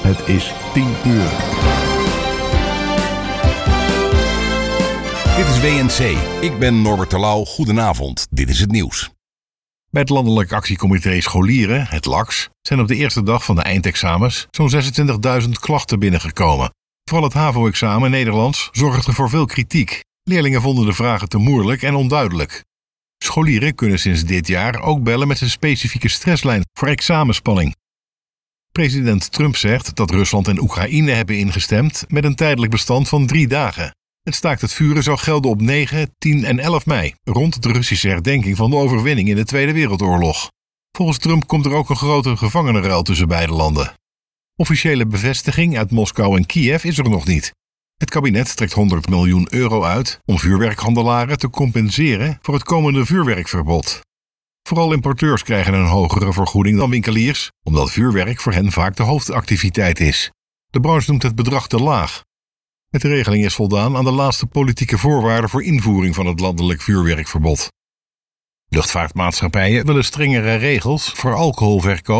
Het is 10:00. Dit is WNC. Ik ben Norbert Terlouw. Goedenavond. Dit is het nieuws. Bij het Landelijk Actiecomité Scholieren, het LAX, zijn op de eerste dag van de eindexamens zo'n 26.000 klachten binnengekomen. Vooral het HAVO-examen Nederlands zorgde voor veel kritiek. Leerlingen vonden de vragen te moeilijk en onduidelijk. Scholieren kunnen sinds dit jaar ook bellen met een specifieke stresslijn voor examenspanning. President Trump zegt dat Rusland en Oekraïne hebben ingestemd met een tijdelijk bestand van 3 dagen. Het staakt het vuren zou gelden op 9, 10 en 11 mei, rond de Russische herdenking van de overwinning in de Tweede Wereldoorlog. Volgens Trump komt er ook een grote gevangenenruil tussen beide landen. Officiële bevestiging uit Moskou en Kiev is er nog niet. Het kabinet trekt 100 miljoen euro uit om vuurwerkhandelaren te compenseren voor het komende vuurwerkverbod. Vooral importeurs krijgen een hogere vergoeding dan winkeliers, omdat vuurwerk voor hen vaak de hoofdactiviteit is. De branche noemt het bedrag te laag. Met de regeling is voldaan aan de laatste politieke voorwaarden voor invoering van het landelijk vuurwerkverbod. Luchtvaartmaatschappijen willen strengere regels voor alcoholverkoop